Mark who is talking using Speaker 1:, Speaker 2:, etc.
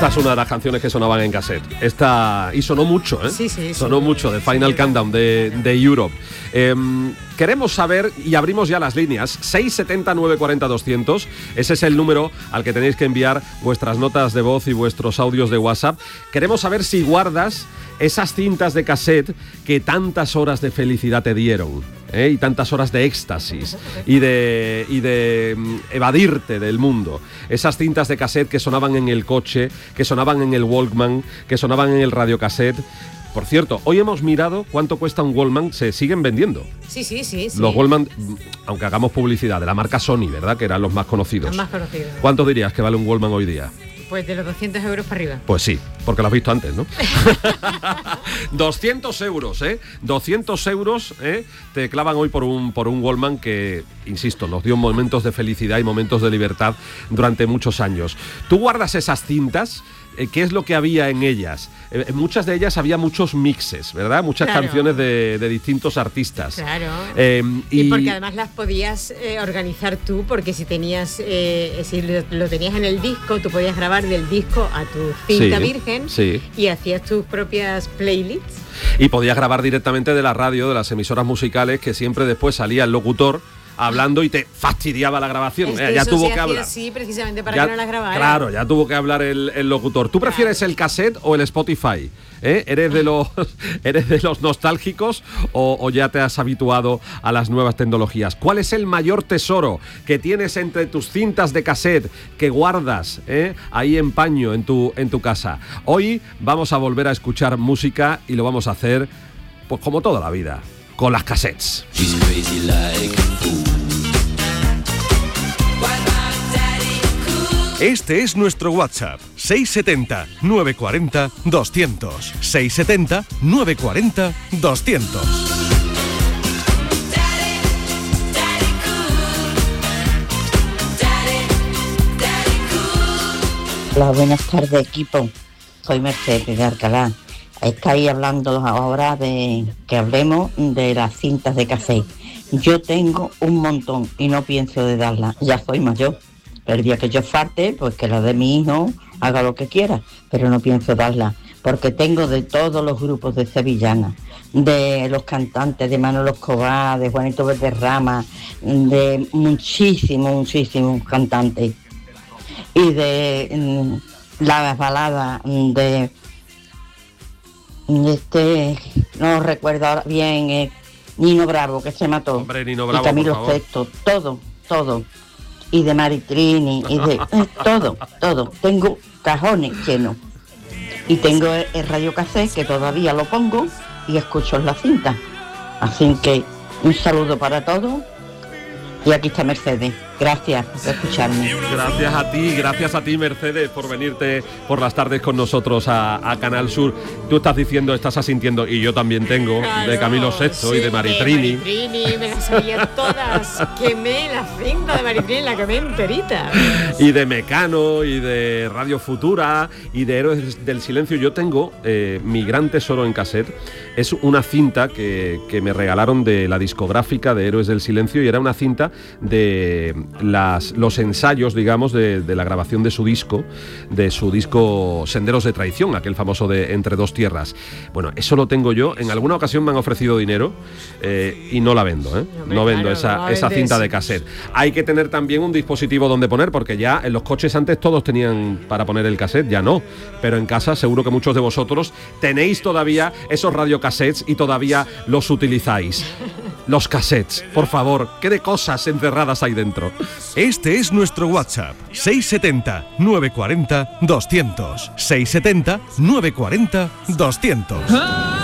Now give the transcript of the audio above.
Speaker 1: Esta es una de las canciones que sonaban en cassette. Y sonó mucho, ¿eh?
Speaker 2: Sí.
Speaker 1: Sonó mucho, de Final Countdown de Europe. Queremos saber, y abrimos ya las líneas, 670 940 200. Ese es el número al que tenéis que enviar vuestras notas de voz y vuestros audios de WhatsApp. Queremos saber si guardas esas cintas de cassette que tantas horas de felicidad te dieron, y tantas horas de éxtasis y de evadirte del mundo. Esas cintas de cassette que sonaban en el coche, que sonaban en el Walkman, que sonaban en el radiocassette. Por cierto, hoy hemos mirado cuánto cuesta un Walkman. Se siguen vendiendo.
Speaker 2: Sí.
Speaker 1: Los Walkman, aunque hagamos publicidad, de la marca Sony, ¿verdad? Que eran los más conocidos.
Speaker 2: Los más conocidos.
Speaker 1: ¿Cuánto dirías que vale un Walkman hoy día?
Speaker 2: Pues de los 200 euros para arriba.
Speaker 1: Pues sí, porque lo has visto antes, ¿no? 200 euros, ¿eh? 200 euros, te clavan hoy por un Walkman que, insisto, nos dio momentos de felicidad y momentos de libertad durante muchos años. ¿Tú guardas esas cintas? ¿Qué es lo que había en ellas? En muchas de ellas había muchos mixes, ¿verdad? Muchas canciones de distintos artistas.
Speaker 2: Claro. Y porque además las podías organizar tú, porque si tenías, si lo tenías en el disco, tú podías grabar del disco a tu cinta virgen y hacías tus propias playlists.
Speaker 1: Y podías grabar directamente de la radio, de las emisoras musicales, que siempre después salía el locutor hablando y te fastidiaba la grabación. Ya tuvo que hablar.
Speaker 2: Sí, precisamente para que no las grabara.
Speaker 1: Claro, ya tuvo que hablar el locutor. ¿Tú prefieres el cassette o el Spotify? ¿Eres de los nostálgicos o ya te has habituado a las nuevas tecnologías? ¿Cuál es el mayor tesoro que tienes entre tus cintas de cassette que guardas ahí en paño en tu casa? Hoy vamos a volver a escuchar música y lo vamos a hacer pues como toda la vida, con las cassettes.
Speaker 3: Este es nuestro WhatsApp, 670 940 200. 670 940 200.
Speaker 4: Hola, buenas tardes, equipo. Soy Mercedes de Alcalá. Estáis hablando ahora de que hablemos de las cintas de cassette. Yo tengo un montón y no pienso de darlas. Ya soy mayor. El día que yo falte, pues que la de mi hijo haga lo que quiera, pero no pienso darla, porque tengo de todos los grupos de sevillanas, de los cantantes, de Manolo Escobar, de Juanito Valderrama, de muchísimos cantantes, y de las baladas de no recuerdo ahora bien, Nino Bravo, que se mató.
Speaker 1: Hombre, Nino Bravo,
Speaker 4: y Camilo Sesto, todo. Y de Maritrini, y de todo. Tengo cajones llenos. Y tengo el radiocassette, que todavía lo pongo y escucho en la cinta. Así que un saludo para todos. Y aquí está Mercedes. Gracias por escucharme.
Speaker 1: Gracias a ti, Mercedes, por venirte por las tardes con nosotros a Canal Sur. Tú estás diciendo, estás asintiendo, y yo también tengo, claro, de Camilo Sesto y de Maritrini.
Speaker 2: Me las sabía todas. Quemé la cinta de Maritrini, la quemé enterita.
Speaker 1: Y de Mecano, y de Radio Futura, y de Héroes del Silencio. Yo tengo mi gran tesoro en cassette. Es una cinta que me regalaron de la discográfica de Héroes del Silencio, y era una cinta de los ensayos, digamos, de la grabación de su disco Senderos de Traición, aquel famoso de Entre dos tierras. Bueno, eso lo tengo yo. En alguna ocasión me han ofrecido dinero y no la vendo, no vendo esa cinta de cassette. Hay que tener también un dispositivo donde poner, porque ya en los coches antes todos tenían para poner el cassette, ya no. Pero en casa seguro que muchos de vosotros tenéis todavía esos radiocassettes y todavía los utilizáis. Los cassettes, por favor, ¿qué de cosas encerradas hay dentro?
Speaker 3: Este es nuestro WhatsApp, 670 940 200. 670 940 200.